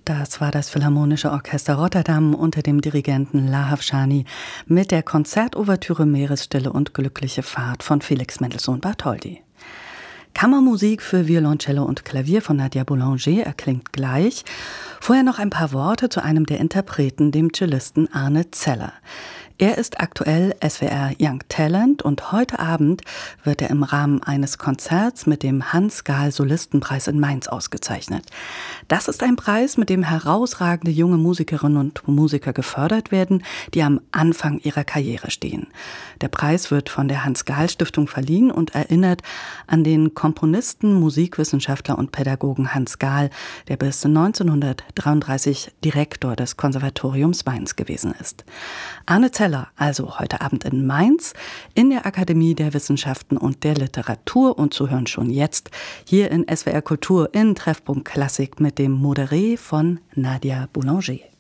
Das war das Philharmonische Orchester Rotterdam unter dem Dirigenten Lahav Shani mit der Konzertouvertüre Meeresstille und glückliche Fahrt von Felix Mendelssohn Bartholdy. Kammermusik für Violoncello und Klavier von Nadia Boulanger erklingt gleich. Vorher noch ein paar Worte zu einem der Interpreten, dem Cellisten Arne Zeller. Er ist aktuell SWR Young Talent und heute Abend wird er im Rahmen eines Konzerts mit dem Hans-Gahl-Solistenpreis in Mainz ausgezeichnet. Das ist ein Preis, mit dem herausragende junge Musikerinnen und Musiker gefördert werden, die am Anfang ihrer Karriere stehen. Der Preis wird von der Hans-Gahl-Stiftung verliehen und erinnert an den Komponisten, Musikwissenschaftler und Pädagogen Hans Gahl, der bis 1933 Direktor des Konservatoriums Mainz gewesen ist. Arne Zeller also heute Abend in Mainz in der Akademie der Wissenschaften und der Literatur und zu hören schon jetzt hier in SWR Kultur in Treffpunkt Klassik mit dem Moderé von Nadia Boulanger.